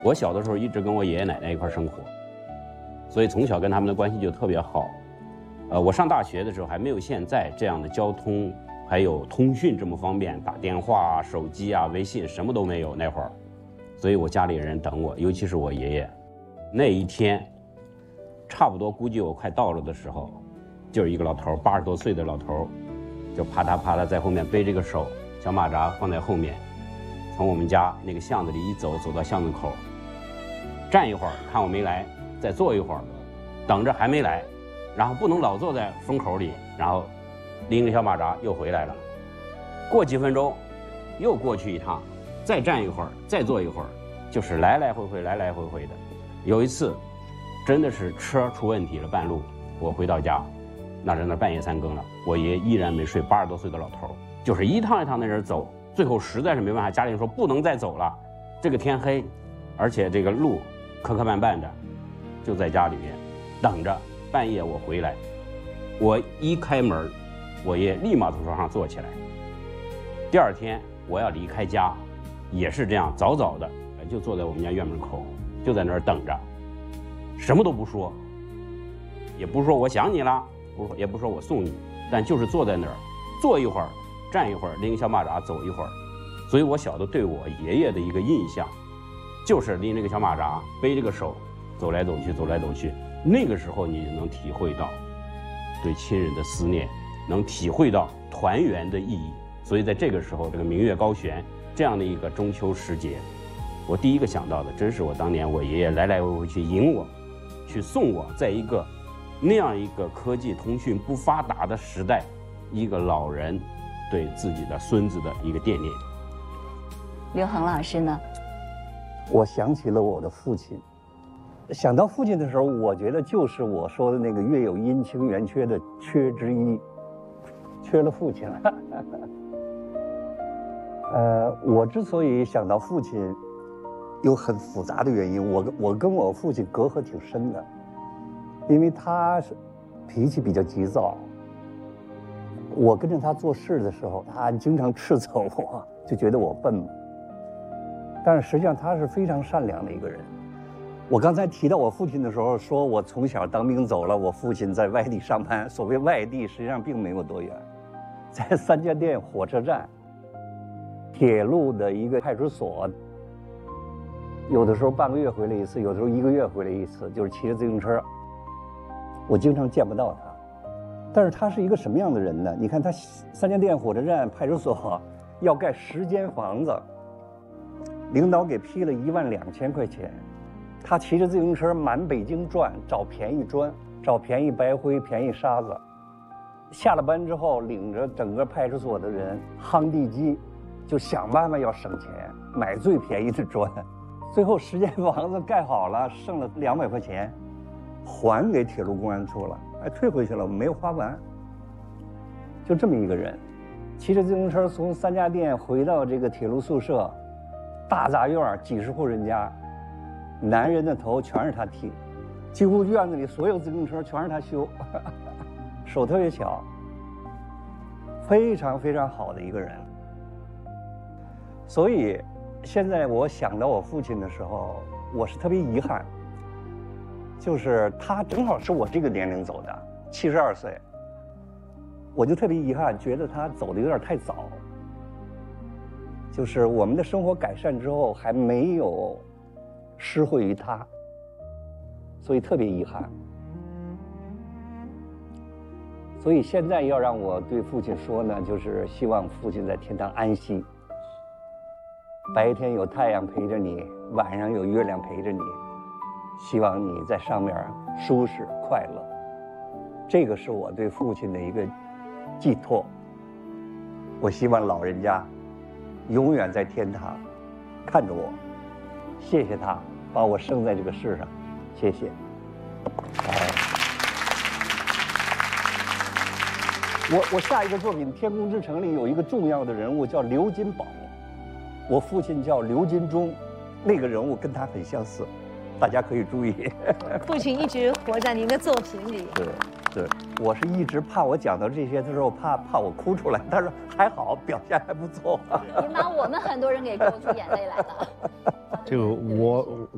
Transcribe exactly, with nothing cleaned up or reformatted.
我小的时候一直跟我爷爷奶奶一块生活，所以从小跟他们的关系就特别好。呃，我上大学的时候还没有现在这样的交通还有通讯这么方便，打电话啊、手机啊、微信什么都没有那会儿，所以我家里人等我，尤其是我爷爷。那一天，差不多估计我快到了的时候，就是一个老头，八十多岁的老头，就啪嗒啪嗒在后面背着个手，小马扎放在后面，从我们家那个巷子里一走，走到巷子口。站一会儿，看我没来，再坐一会儿，等着还没来，然后不能老坐在风口里，然后拎着小马扎又回来了。过几分钟，又过去一趟，再站一会儿，再坐一会儿，就是来来回回，来来回回的。有一次，真的是车出问题了，半路我回到家，那是那半夜三更了，我爷依然没睡，八十多岁的老头，就是一趟一趟在那儿走，最后实在是没办法，家里人说不能再走了，这个天黑，而且这个路磕磕绊绊的，就在家里面等着半夜我回来。我一开门，我爷立马从床上坐起来。第二天我要离开家，也是这样，早早的就坐在我们家院门口，就在那儿等着，什么都不说，也不是说我想你了，不是，也不是说我送你，但就是坐在那儿，坐一会儿，站一会儿，拎个小马扎走一会儿。所以我小的对我爷爷的一个印象，就是拎着个小马扎，背着个手，走来走去，走来走去。那个时候你能体会到对亲人的思念，能体会到团圆的意义。所以在这个时候，这个明月高悬这样的一个中秋时节，我第一个想到的，真是我当年我爷爷来来回回去迎我，去送我，在一个那样一个科技通讯不发达的时代，一个老人对自己的孙子的一个惦念。 刘恒老师呢？ 我想起了我的父亲。想到父亲的时候，我觉得就是我说的那个月有阴晴圆缺的缺之一，缺了父亲了。呃，我之所以想到父亲，有很复杂的原因。我我跟我父亲隔阂挺深的，因为他是脾气比较急躁。我跟着他做事的时候，他经常斥责我，就觉得我笨。但是实际上他是非常善良的一个人。我刚才提到我父亲的时候，说我从小当兵走了，我父亲在外地上班。所谓外地，实际上并没有多远，在三家店火车站、铁路的一个派出所，有的时候半个月回来一次，有的时候一个月回来一次，就是骑着自行车。我经常见不到他，但是他是一个什么样的人呢？你看他三家店、火车站、派出所要盖十间房子，领导给批了一万两千块钱。他骑着自行车满北京转，找便宜砖，找便宜白灰、便宜沙子。下了班之后，领着整个派出所的人夯地基，就想办法要省钱，买最便宜的砖。最后十间房子盖好了，剩了两百块钱，还给铁路公安处了，哎，退回去了，我没有花完。就这么一个人，骑着自行车从三家店回到这个铁路宿舍，大杂院几十户人家。男人的头全是他剃，几乎院子里所有自行车全是他修，手特别巧，非常非常好的一个人。所以现在我想到我父亲的时候，我是特别遗憾，就是他正好是我这个年龄走的，七十二岁，我就特别遗憾，觉得他走的有点太早，就是我们的生活改善之后还没有施惠于他，所以特别遗憾。所以现在要让我对父亲说呢，就是希望父亲在天堂安息，白天有太阳陪着你，晚上有月亮陪着你，希望你在上面舒适快乐。这个是我对父亲的一个寄托。我希望老人家永远在天堂看着我，谢谢他把我生在这个世上，谢谢。哎，我我下一个作品《天空之城》里有一个重要的人物叫刘金宝，我父亲叫刘金忠，那个人物跟他很相似，大家可以注意。 父亲一直活在您的作品里。 对对，我是一直怕我讲到这些的时候，怕怕我哭出来，但是还好，表现还不错。 您把我们很多人给勾出眼泪来了。 就我